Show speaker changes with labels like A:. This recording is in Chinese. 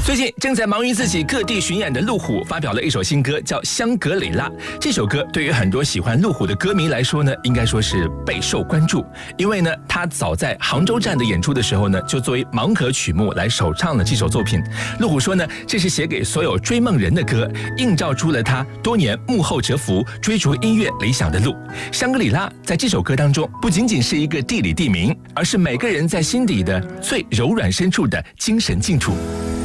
A: 最近正在忙于自己各地巡演的路虎发表了一首新歌，叫《香格里拉》。这首歌对于很多喜欢路虎的歌迷来说呢，应该说是备受关注，因为呢，他早在杭州站的演出的时候呢，就作为盲盒曲目来首唱了这首作品。路虎说呢，这是写给所有追梦人的歌，映照出了他多年幕后蛰伏、追逐音乐理想的路。香格里拉在这首歌当中，不仅仅是一个地理地名，而是每个人在心底的最柔软深处的精神净土。